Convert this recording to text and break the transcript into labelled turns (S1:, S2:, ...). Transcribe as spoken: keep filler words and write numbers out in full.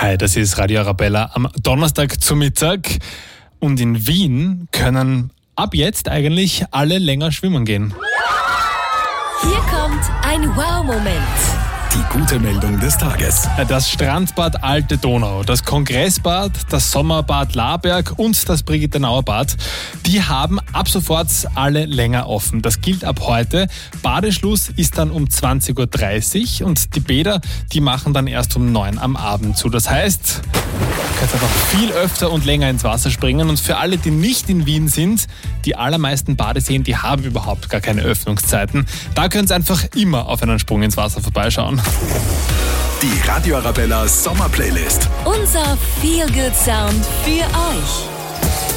S1: Hi, das ist Radio Arabella am Donnerstag zu Mittag. Und in Wien können ab jetzt eigentlich alle länger schwimmen gehen.
S2: Hier kommt ein Wow-Moment.
S3: Die gute Meldung des Tages.
S1: Das Strandbad Alte Donau, das Kongressbad, das Sommerbad Laberg und das Brigittenauer Bad, die haben ab sofort alle länger offen. Das gilt ab heute. Badeschluss ist dann um zwanzig Uhr dreißig und die Bäder, die machen dann erst um neun am Abend zu. Das heißt, du kannst einfach viel öfter und länger ins Wasser springen. Und für alle, die nicht in Wien sind, die allermeisten Badeseen, die haben überhaupt gar keine Öffnungszeiten. Da könnt ihr einfach immer auf einen Sprung ins Wasser vorbeischauen.
S3: Die Radio Arabella Sommerplaylist.
S2: Unser Feel-Good-Sound für euch.